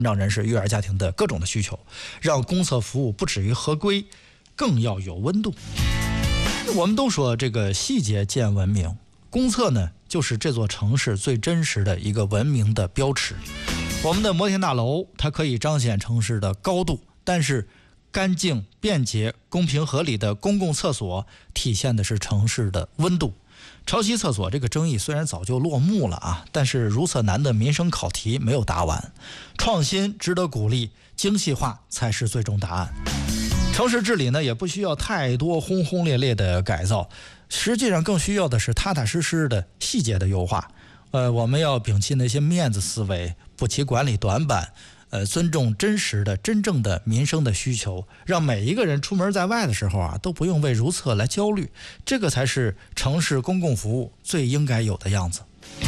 障人士、育儿家庭的各种的需求，让公厕服务不止于合规，更要有温度。我们都说这个细节见文明，公厕呢就是这座城市最真实的一个文明的标尺。我们的摩天大楼它可以彰显城市的高度，但是干净、便捷、公平合理的公共厕所体现的是城市的温度。潮汐厕所这个争议虽然早就落幕了啊，但是如厕难的民生考题没有答完。创新值得鼓励，精细化才是最终答案。城市治理呢，也不需要太多轰轰烈烈的改造，实际上更需要的是踏踏实实的细节的优化。我们要摒弃那些面子思维，补齐管理短板，尊重真实的、真正的民生的需求，让每一个人出门在外的时候啊，都不用为如厕来焦虑。这个才是城市公共服务最应该有的样子。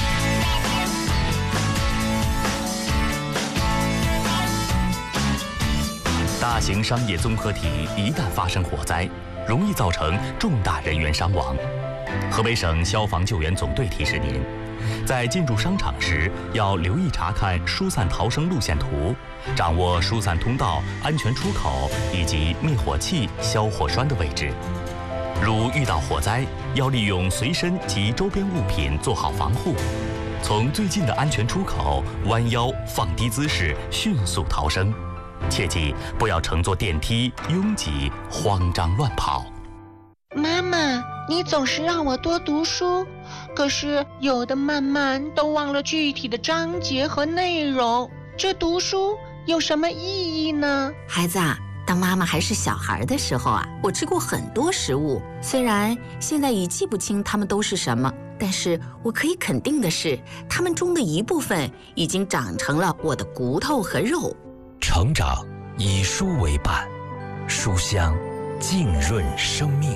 大型商业综合体一旦发生火灾，容易造成重大人员伤亡。河北省消防救援总队提示您，在进入商场时要留意查看疏散逃生路线图，掌握疏散通道、安全出口以及灭火器、消火栓的位置。如遇到火灾，要利用随身及周边物品做好防护，从最近的安全出口弯腰放低姿势迅速逃生。切记不要乘坐电梯拥挤慌张乱跑。 妈妈，你总是让我多读书，可是有的慢慢都忘了具体的章节和内容，这读书有什么意义呢？ 孩子啊，当妈妈还是小孩的时候啊，我吃过很多食物，虽然现在已记不清它们都是什么，但是我可以肯定的是，它们中的一部分已经长成了我的骨头和肉。 成长以书为伴，书香浸润生命。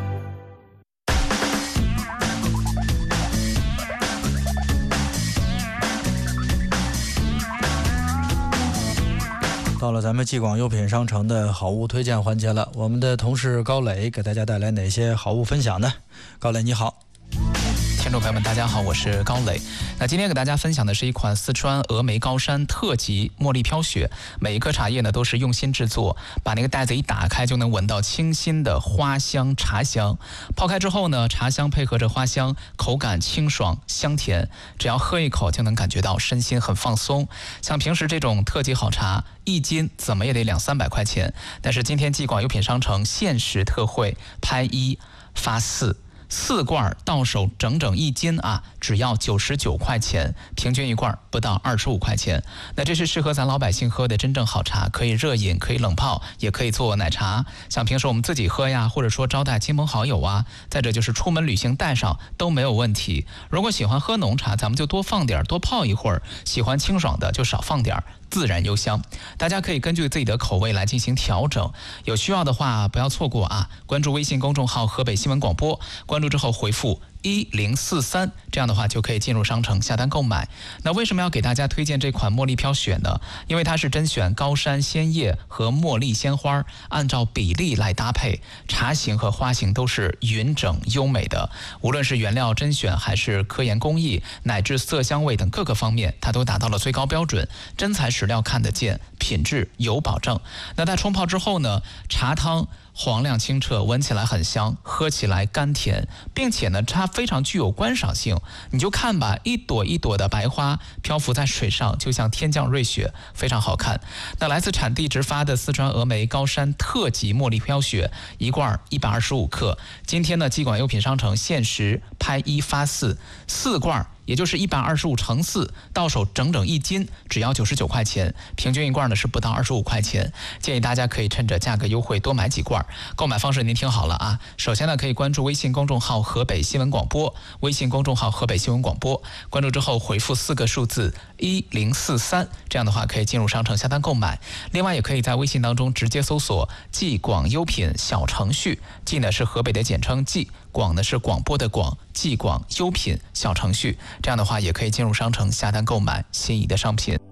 到了咱们继广优品商城的好物推荐环节了，我们的同事高磊给大家带来哪些好物分享呢？高磊你好。 听众朋友们大家好，我是高磊。那今天给大家分享的是一款四川峨眉高山特级茉莉飘雪，每一颗茶叶呢都是用心制作，把那个袋子一打开就能闻到清新的花香茶香。泡开之后呢，茶香配合着花香，口感清爽香甜，只要喝一口就能感觉到身心很放松。像平时这种特级好茶1斤怎么也得200-300块钱，但是今天继广优品商城限时特惠，拍1发4罐到手整整1斤啊，只要99块钱，平均一罐不到25块钱。那这是适合咱老百姓喝的真正好茶，可以热饮，可以冷泡，也可以做奶茶。像平时我们自己喝呀，或者说招待亲朋好友啊，再者就是出门旅行带上都没有问题。如果喜欢喝浓茶，咱们就多放点，多泡一会儿；喜欢清爽的就少放点，自然幽香。大家可以根据自己的口味来进行调整，有需要的话不要错过啊！关注微信公众号河北新闻广播，关注之后回复1043，这样的话就可以进入商城下单购买。那为什么要给大家推荐这款茉莉飘雪呢？因为它是甄选高山鲜叶和茉莉鲜花，按照比例来搭配，茶型和花型都是匀整优美的。无论是原料甄选还是科研工艺，乃至色香味等各个方面，它都达到了最高标准，真材实料看得见，品质有保证。那在冲泡之后呢，茶汤黄亮清澈，闻起来很香，喝起来甘甜，并且呢它非常具有观赏性。你就看吧，一朵一朵的白花漂浮在水上，就像天降瑞雪，非常好看。那来自产地直发的四川峨眉高山特级茉莉飘雪，一罐125克。今天呢，继广优品商城限时拍1发4罐，也就是125乘4，到手整整1斤，只要99块钱，平均一罐呢是不到25块钱。建议大家可以趁着价格优惠多买几罐。购买方式您听好了啊，首先呢可以关注微信公众号河北新闻广播，微信公众号河北新闻广播，关注之后回复4个数字1043，这样的话可以进入商城下单购买。另外也可以在微信当中直接搜索继广优品小程序，继呢是河北的简称继，广呢是广播的广，继广优品小程序，这样的话也可以进入商城下单购买心仪的商品。